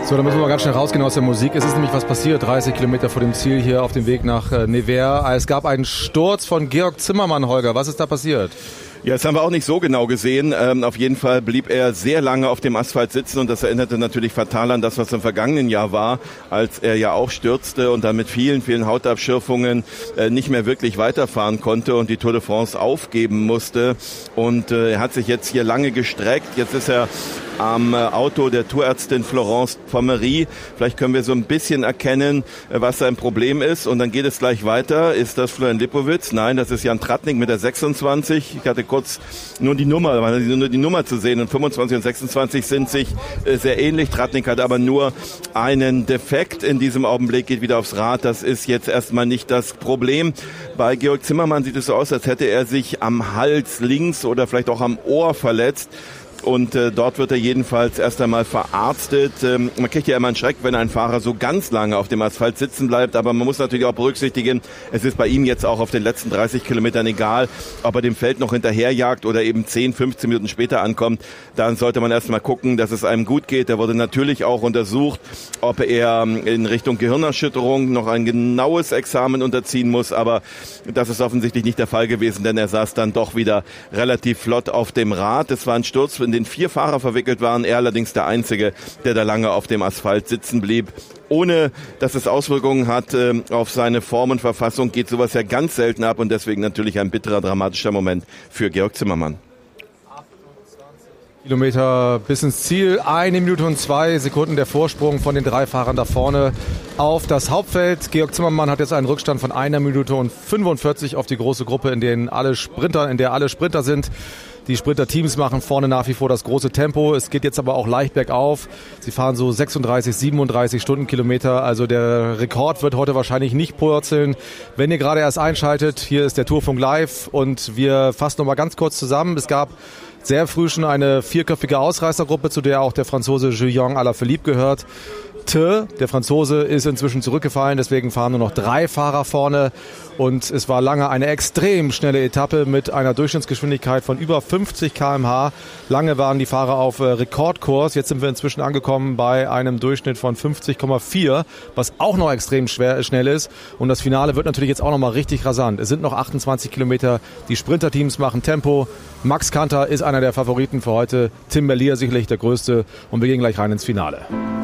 So, dann müssen wir mal ganz schnell rausgehen aus der Musik. Es ist nämlich was passiert, 30 Kilometer vor dem Ziel hier auf dem Weg nach Nevers. Es gab einen Sturz von Georg Zimmermann, Holger. Was ist da passiert? Ja, das haben wir auch nicht so genau gesehen. Auf jeden Fall blieb er sehr lange auf dem Asphalt sitzen und das erinnerte natürlich fatal an das, was im vergangenen Jahr war, als er ja auch stürzte und dann mit vielen, vielen Hautabschürfungen nicht mehr wirklich weiterfahren konnte und die Tour de France aufgeben musste. Und er hat sich jetzt hier lange gestreckt. Jetzt ist er am Auto der Tourärztin Florence Pommery. Vielleicht können wir so ein bisschen erkennen, was sein Problem ist. Und dann geht es gleich weiter. Ist das Florian Lipowitz? Nein, das ist Jan Tratnik mit der 26. Ich hatte kurz nur die Nummer zu sehen. Und 25 und 26 sind sich sehr ähnlich. Tratnik hat aber nur einen Defekt. In diesem Augenblick geht wieder aufs Rad. Das ist jetzt erstmal nicht das Problem. Bei Georg Zimmermann sieht es so aus, als hätte er sich am Hals links oder vielleicht auch am Ohr verletzt. Und dort wird er jedenfalls erst einmal verarztet. Man kriegt ja immer einen Schreck, wenn ein Fahrer so ganz lange auf dem Asphalt sitzen bleibt. Aber man muss natürlich auch berücksichtigen, es ist bei ihm jetzt auch auf den letzten 30 Kilometern egal, ob er dem Feld noch hinterherjagt oder eben 10, 15 Minuten später ankommt. Dann sollte man erst mal gucken, dass es einem gut geht. Er wurde natürlich auch untersucht, ob er in Richtung Gehirnerschütterung noch ein genaues Examen unterziehen muss. Aber das ist offensichtlich nicht der Fall gewesen, denn er saß dann doch wieder relativ flott auf dem Rad. Es war ein Sturz, in den 4 Fahrer verwickelt waren, er allerdings der Einzige, der da lange auf dem Asphalt sitzen blieb. Ohne, dass es Auswirkungen hat auf seine Form und Verfassung, geht sowas ja ganz selten ab und deswegen natürlich ein bitterer, dramatischer Moment für Georg Zimmermann. Kilometer bis ins Ziel, 1 Minute und 2 Sekunden der Vorsprung von den 3 Fahrern da vorne auf das Hauptfeld. Georg Zimmermann hat jetzt einen Rückstand von 1 Minute und 45 auf die große Gruppe, in der alle Sprinter sind. Die Sprinter-Teams machen vorne nach wie vor das große Tempo. Es geht jetzt aber auch leicht bergauf. Sie fahren so 36, 37 Stundenkilometer. Also der Rekord wird heute wahrscheinlich nicht purzeln. Wenn ihr gerade erst einschaltet, hier ist der Tourfunk Live und wir fassen noch mal ganz kurz zusammen. Es gab sehr früh schon eine 4-köpfige Ausreißergruppe, zu der auch der Franzose Julien Alaphilippe gehört. Der Franzose ist inzwischen zurückgefallen, deswegen fahren nur noch 3 Fahrer vorne und es war lange eine extrem schnelle Etappe mit einer Durchschnittsgeschwindigkeit von über 50 km/h. Lange waren die Fahrer auf Rekordkurs, jetzt sind wir inzwischen angekommen bei einem Durchschnitt von 50,4, was auch noch extrem schnell ist und das Finale wird natürlich jetzt auch noch mal richtig rasant. Es sind noch 28 Kilometer, die Sprinterteams machen Tempo, Max Kanter ist einer der Favoriten für heute, Tim Merlier sicherlich der größte und wir gehen gleich rein ins Finale.